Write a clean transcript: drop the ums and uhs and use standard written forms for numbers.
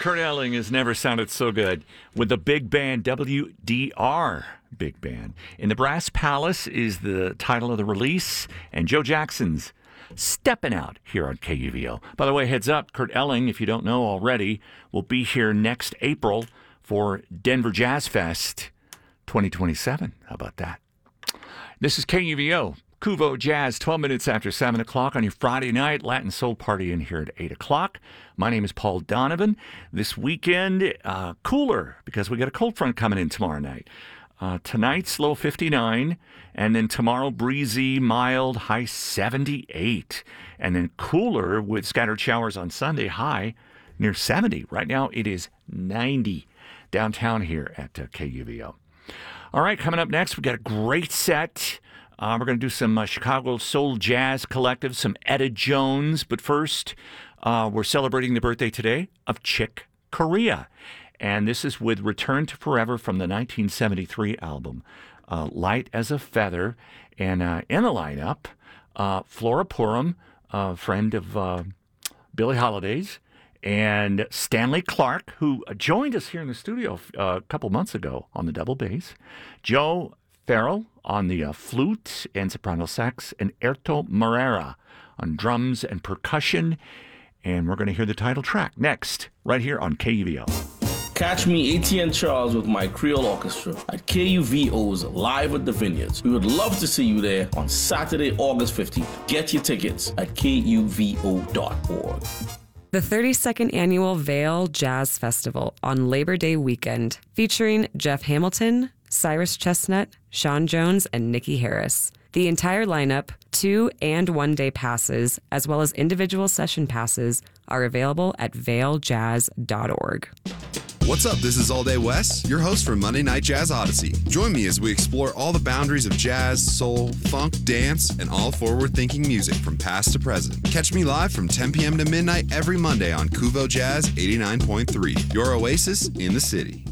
Kurt Elling has never sounded so good with the big band, WDR Big Band. In the Brass Palace is the title of the release, and Joe Jackson's Stepping Out here on KUVO. By the way, heads up, Kurt Elling, if you don't know already, will be here next April for Denver Jazz Fest 2027. How about that? This is KUVO. Kuvo Jazz, 12 minutes after 7 o'clock on your Friday night. Latin Soul Party in here at 8 o'clock. My name is Paul Donovan. This weekend, cooler because we got a cold front coming in tomorrow night. Tonight's low 59, and then tomorrow breezy, mild, high 78. And then cooler with scattered showers on Sunday, high near 70. Right now it is 90 downtown here at KUVO. All right, coming up next, we got a great set. We're going to do some Chicago Soul Jazz Collective, some Etta Jones. But first, we're celebrating the birthday today of Chick Corea. And this is with Return to Forever from the 1973 album, Light as a Feather. And in the lineup, Flora Purim, a friend of Billie Holiday's, and Stanley Clarke, who joined us here in the studio a couple months ago on the double bass, Joe Farrell on the flute and soprano sax, and Erto Moreira on drums and percussion. And we're going to hear the title track next, right here on KUVO. Catch me, ATN Charles, with my Creole Orchestra at KUVO's Live at the Vineyards. We would love to see you there on Saturday, August 15th. Get your tickets at KUVO.org. The 32nd Annual Vail Jazz Festival on Labor Day weekend, featuring Jeff Hamilton, Cyrus Chestnut, Sean Jones, and Nikki Harris. The entire lineup, 2- and 1-day passes, as well as individual session passes, are available at vailjazz.org. What's up? This is All Day Wes, your host for Monday Night Jazz Odyssey. Join me as we explore all the boundaries of jazz, soul, funk, dance, and all forward-thinking music from past to present. Catch me live from 10 p.m. to midnight every Monday on Kuvo Jazz 89.3, your oasis in the city.